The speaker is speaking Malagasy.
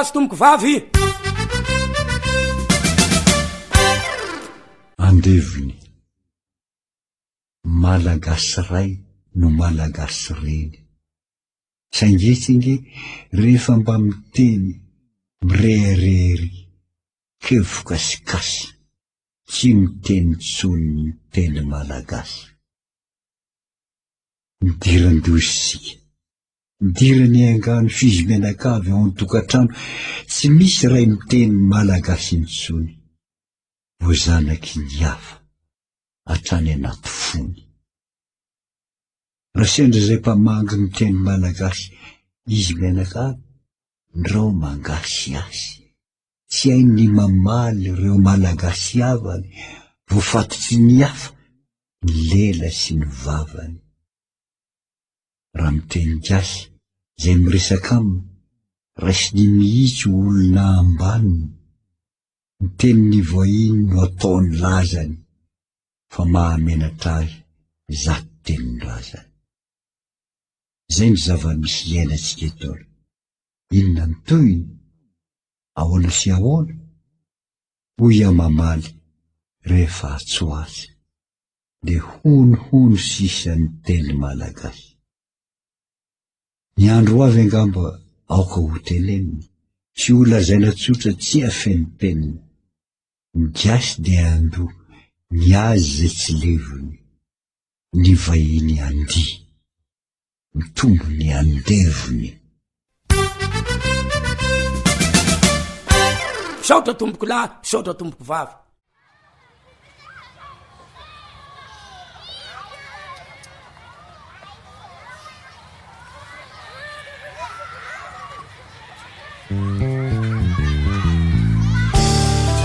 lahy sy tomboko vavy. Andeviny malagasy ray no malagasy reny, sangetsinge rehefa mba miteny mireharery kevokasikasy, tsy miteny tsony miteny malagasy. Midiran-dosika, midirany angano fizimenakavy ao an-tokatrano, tsy misy ray miteny malagasy intsony. Vozanaky ny hafa hatrany anaty fony. Raha sendra zay mpamangy miteny malagasy izy menakavy, ndreo mangasy azy. Tsy hainy mamaly reo malagasy avany, voafatotsy ny hafa, ny lela sy ny vavany. Raha miteny gasy, zay miresaka aminy, raisiny mihitsy olona ambaniny, miteny ny voahiny no ataony lazany, fa mahamenatra azy zato tenin-drazany. Zay ny zava-misy iainantsika eto. Inona ny toyny? Ahoana sy ahoana? Hoy amamaly rehefa atso azy, de hono sisa ny teny malagasy. Ny andro avy angamba aoka ho teneniny, tsy ho lazaina tsotra tsy afeny peniny. Ny gasy de ando, ny azy zay tsy levony, ny vahiny andi, ny tombony andevony. Saotra tomboko lahy, saotra tomboko vavy.